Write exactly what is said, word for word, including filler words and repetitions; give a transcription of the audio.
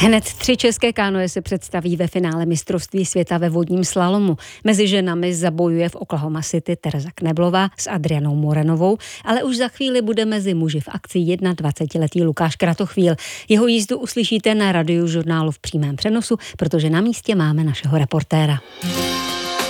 Hned tři české kánoe se představí ve finále mistrovství světa ve vodním slalomu. Mezi ženami zabojuje v Oklahoma City Tereza Kneblová s Adrianou Morenovou, ale už za chvíli bude mezi muži v akci dvacetiletý Lukáš Kratochvíl. Jeho jízdu uslyšíte na Radiožurnálu v přímém přenosu, protože na místě máme našeho reportéra.